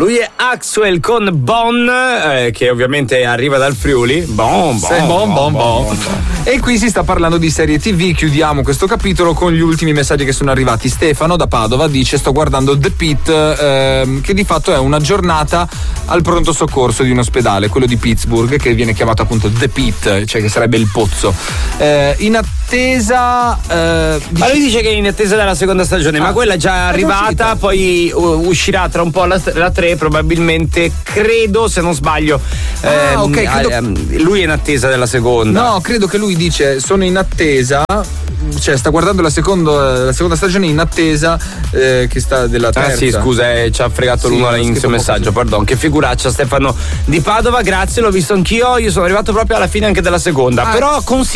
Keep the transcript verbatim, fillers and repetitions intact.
lui è Axwell con Bon, eh, che ovviamente arriva dal Friuli. Bon, bon, Sì, bon, bon, bon, bon, bon. E qui si sta parlando di serie tivù. Chiudiamo questo capitolo con gli ultimi messaggi che sono arrivati. Stefano da Padova dice: sto guardando The Pit, ehm, che di fatto è una giornata al pronto soccorso di un ospedale, quello di Pittsburgh, che viene chiamato appunto The Pit, cioè che sarebbe il pozzo. Eh, in attesa eh, dice... Ma lui dice che è in attesa della seconda stagione, ah, ma quella è già arrivata, poi uh, uscirà tra un po' la, la tre probabilmente, credo, se non sbaglio. Ah, ehm, ok, credo... eh, lui è in attesa della seconda. No, credo che lui dice sono in attesa, cioè sta guardando la seconda, la seconda stagione in attesa eh, che sta della terza. Ah sì, scusa, eh, ci ha fregato sì, l'uno all'inizio messaggio, pardon, che figuraccia Stefano di Padova, grazie, l'ho visto anch'io, io sono arrivato proprio alla fine anche della seconda, ah. però consiglio